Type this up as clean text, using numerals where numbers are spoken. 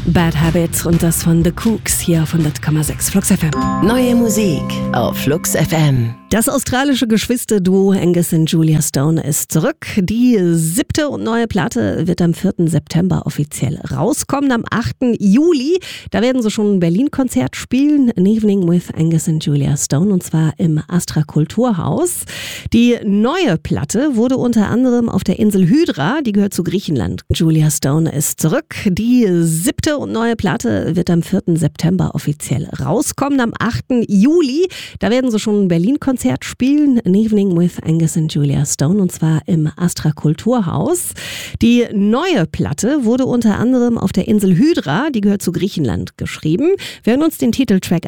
Bad Habit und das von The Kooks hier auf 100,6 Flux FM. Neue Musik auf Flux FM. Das australische Geschwisterduo Angus und Julia Stone ist zurück. Die 7. und neue Platte wird am 4. September offiziell rauskommen. Am 8. Juli, da werden sie schon ein Berlin-Konzert spielen. An Evening with Angus und Julia Stone, und zwar im Astra Kulturhaus. Die neue Platte wurde unter anderem auf der Insel Hydra, die gehört zu Griechenland. Julia Stone ist zurück. Die 7. und neue Platte wird am 4. September offiziell rauskommen. Am 8. Juli, da werden sie schon ein Berlin-Konzert spielen. An Evening with Angus und Julia Stone, und zwar im Astra Kulturhaus. Die neue Platte wurde unter anderem auf der Insel Hydra, die gehört zu Griechenland, geschrieben. Wir hören uns den Titeltrack